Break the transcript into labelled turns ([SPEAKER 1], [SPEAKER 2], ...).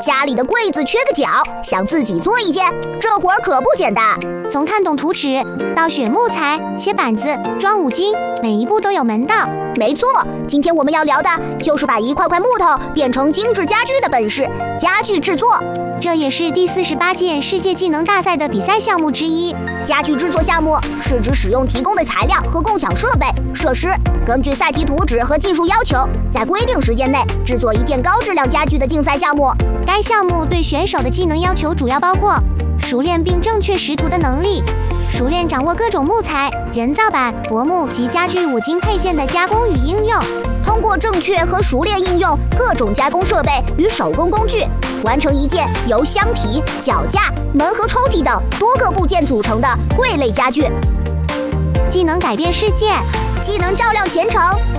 [SPEAKER 1] 家里的柜子缺个角，想自己做一件，这活儿可不简单。
[SPEAKER 2] 从看懂图纸到选木材、切板子、装五金，每一步都有门道。
[SPEAKER 1] 没错，今天我们要聊的就是把一块块木头变成精致家具的本事——家具制作。
[SPEAKER 2] 这也是第48届世界技能大赛的比赛项目之一。
[SPEAKER 1] 家具制作项目是指使用提供的材料和共享设备、设施，根据赛题图纸和技术要求，在规定时间内制作一件高质量家具的竞赛项目。
[SPEAKER 2] 该项目对选手的技能要求主要包括熟练并正确识图的能力，熟练掌握各种木材、人造板、薄木及家具五金配件的加工与应用，
[SPEAKER 1] 通过正确和熟练应用各种加工设备与手工工具，完成一件由箱体、脚架、门和抽屉等多个部件组成的柜类家具。
[SPEAKER 2] 技能改变世界，
[SPEAKER 1] 技能照亮前程。